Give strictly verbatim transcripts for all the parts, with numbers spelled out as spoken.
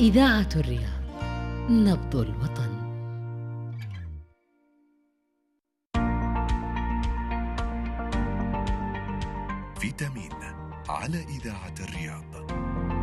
إذاعة الرياض، نبض الوطن. فيتامين على إذاعة الرياض.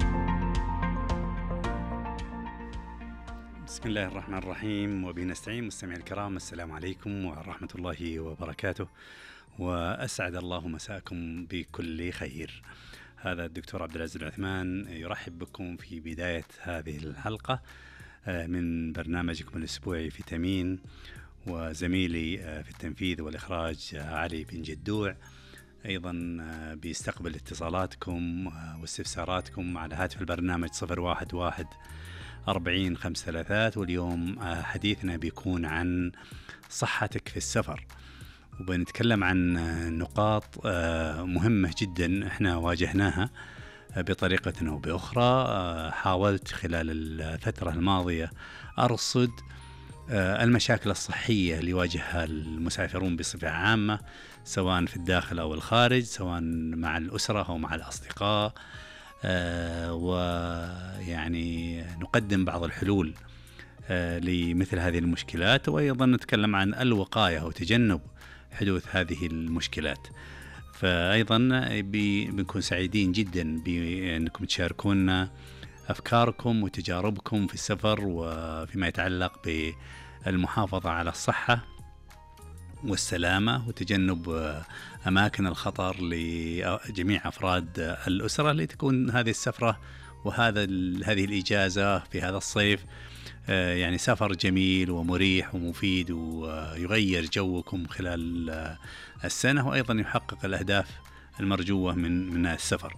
بسم الله الرحمن الرحيم، وبه نستعين. مستمعي الكرام، السلام عليكم ورحمة الله وبركاته، وأسعد الله مساءكم بكل خير. هذا الدكتور عبد العزيز العثمان يرحب بكم في بداية هذه الحلقة من برنامجكم الأسبوعي فيتامين، وزميلي في التنفيذ والإخراج علي بن جدوع أيضا بيستقبل اتصالاتكم واستفساراتكم على هاتف البرنامج صفر واحد واحد أربعين خمس ثلاثات. واليوم حديثنا بيكون عن صحتك في السفر، وبنتكلم عن نقاط مهمة جدا احنا واجهناها بطريقة أو بأخرى. حاولت خلال الفترة الماضية أرصد المشاكل الصحية اللي يواجهها المسافرون بصفة عامة، سواء في الداخل أو الخارج، سواء مع الأسرة أو مع الأصدقاء، ويعني نقدم بعض الحلول لمثل هذه المشكلات، وأيضا نتكلم عن الوقاية وتجنب حدوث هذه المشكلات. فأيضا بنكون سعيدين جدا بأنكم تشاركونا أفكاركم وتجاربكم في السفر وفيما يتعلق بالمحافظة على الصحة والسلامة وتجنب أماكن الخطر لجميع أفراد الأسرة، لتكون هذه السفرة وهذا هذه الإجازة في هذا الصيف يعني سفر جميل ومريح ومفيد، ويغير جوكم خلال السنة، وأيضا يحقق الأهداف المرجوة من من السفر.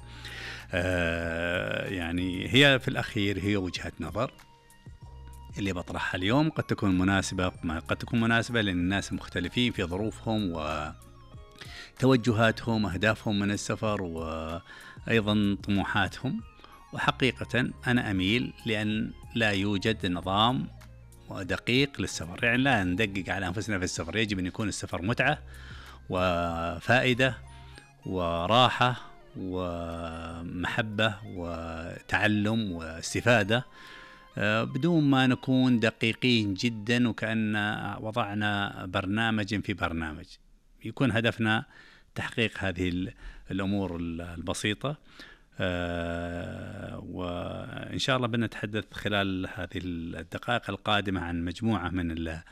يعني هي في الأخير هي وجهة نظر اللي بطرحها اليوم، قد تكون مناسبة قد تكون مناسبة لأن الناس مختلفين في ظروفهم وتوجهاتهم، أهدافهم من السفر، وأيضا طموحاتهم. وحقيقة أنا أميل لأن لا يوجد نظام دقيق للسفر، يعني لا ندقق على أنفسنا في السفر. يجب أن يكون السفر متعة وفائدة وراحة ومحبة وتعلم واستفادة، بدون ما نكون دقيقين جدا وكأن وضعنا برنامج في برنامج. يكون هدفنا تحقيق هذه الأمور البسيطة. آه وإن شاء الله بنتحدث خلال هذه الدقائق القادمة عن مجموعة من